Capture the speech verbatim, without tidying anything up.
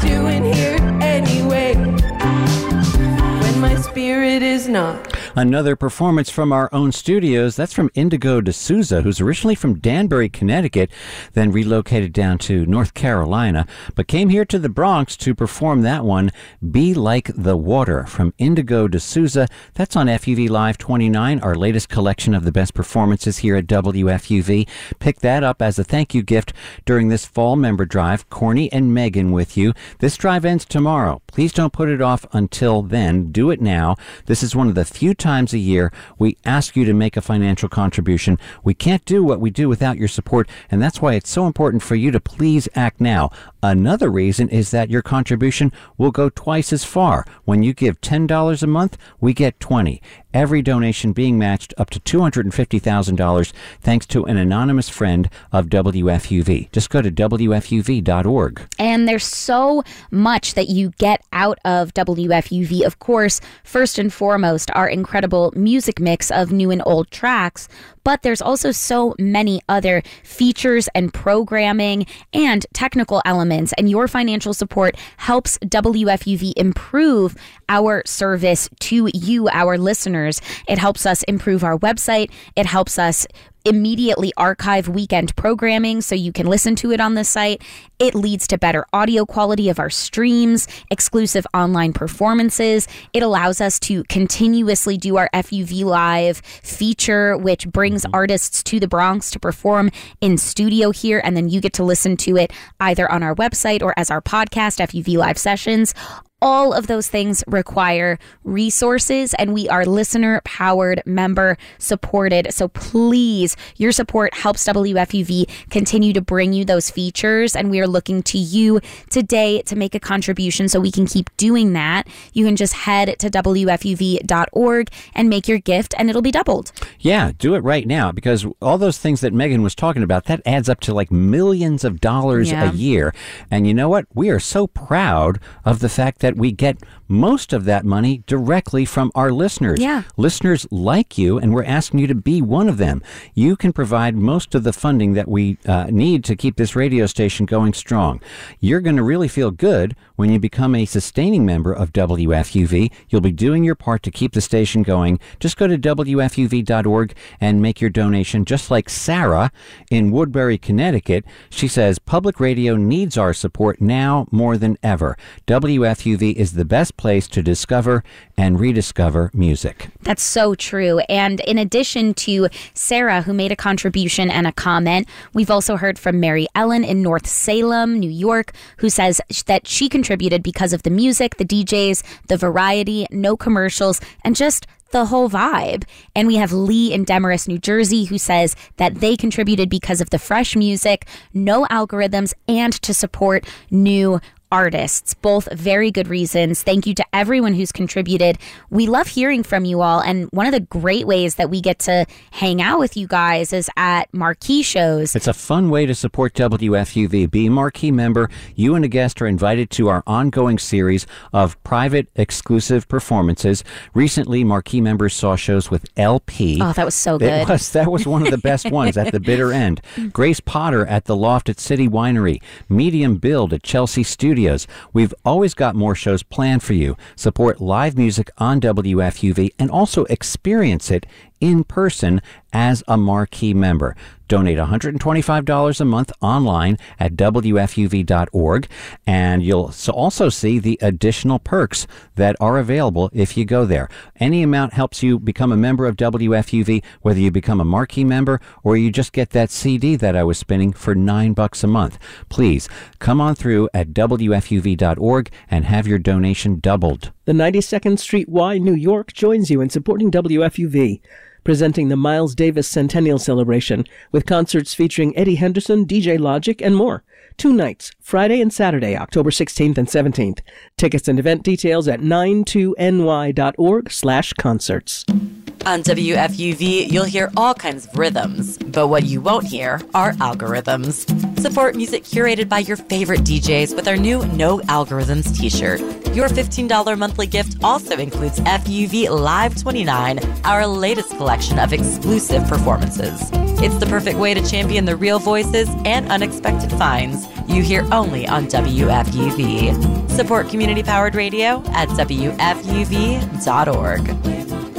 doing here anyway? When my spirit is not. Another performance from our own studios. That's from Indigo D'Souza, who's originally from Danbury, Connecticut, then relocated down to North Carolina, but came here to the Bronx to perform that one, Be Like the Water, from Indigo D'Souza. That's on F U V Live twenty-nine, our latest collection of the best performances here at W F U V. Pick that up as a thank you gift during this fall member drive. Corny and Megan with you. This drive ends tomorrow. Please don't put it off until then. Do it now. This is one of the few times a year we ask you to make a financial contribution. We can't do what we do without your support, and that's why it's so important for you to please act now. Another reason is that your contribution will go twice as far. When you give ten dollars a month, we get twenty dollars. Every donation being matched up to two hundred fifty thousand dollars thanks to an anonymous friend of W F U V. Just go to W F U V dot org. And there's so much that you get out of W F U V. Of course, first and foremost, our incredible music mix of new and old tracks. But there's also so many other features and programming and technical elements. And your financial support helps W F U V improve our service to you, our listeners. It helps us improve our website. It helps us immediately archive weekend programming so you can listen to it on the site. It leads to better audio quality of our streams, exclusive online performances. It allows us to continuously do our F U V Live feature, which brings mm-hmm. artists to the Bronx to perform in studio here, and then you get to listen to it either on our website or as our podcast, F U V Live Sessions. All of those things require resources, and we are listener-powered, member-supported. So please, your support helps W F U V continue to bring you those features, and we are looking to you today to make a contribution so we can keep doing that. You can just head to W F U V dot org and make your gift, and it'll be doubled. Yeah, do it right now, because all those things that Megan was talking about, that adds up to like millions of dollars yeah. a year. And you know what? We are so proud of the fact that we get most of that money directly from our listeners. Yeah. Listeners like you, and we're asking you to be one of them. You can provide most of the funding that we uh, need to keep this radio station going strong. You're going to really feel good when you become a sustaining member of W F U V. You'll be doing your part to keep the station going. Just go to W F U V dot org and make your donation, just like Sarah in Woodbury, Connecticut. She says, public radio needs our support now more than ever. W F U V is the best place to discover and rediscover music. That's so true. And in addition to Sarah, who made a contribution and a comment, we've also heard from Mary Ellen in North Salem, New York, who says that she contributed because of the music, the D Js, the variety, no commercials, and just the whole vibe. And we have Lee in Demarest, New Jersey, who says that they contributed because of the fresh music, no algorithms, and to support new artists. Both very good reasons. Thank you to everyone who's contributed. We love hearing from you all, and one of the great ways that we get to hang out with you guys is at marquee shows. It's a fun way to support W F U V. Be a marquee member. You and a guest are invited to our ongoing series of private, exclusive performances. Recently, marquee members saw shows with L P. Oh, that was so good. It was, that was one of the best ones at the bitter end. Grace Potter at the Loft at City Winery. Medium Build at Chelsea Studios. We've always got more shows planned for you. Support live music on W F U V and also experience it in person as a marquee member. Donate one hundred twenty-five dollars a month online at W F U V dot org, and you'll also see the additional perks that are available if you go there. Any amount helps you become a member of W F U V, whether you become a marquee member or you just get that C D that I was spinning for nine bucks a month. Please come on through at W F U V dot org and have your donation doubled. The ninety-second Street Y, New York joins you in supporting W F U V, presenting the Miles Davis Centennial Celebration with concerts featuring Eddie Henderson, D J Logic, and more. Two nights, Friday and Saturday, October sixteenth and seventeenth. Tickets and event details at ninety-two N Y dot org slash concerts. On W F U V, you'll hear all kinds of rhythms, but what you won't hear are algorithms. Support music curated by your favorite D Js with our new No Algorithms t-shirt. Your fifteen dollars monthly gift also includes F U V Live twenty-nine, our latest collection of exclusive performances. It's the perfect way to champion the real voices and unexpected finds you hear only on W F U V. Support community-powered radio at W F U V dot org.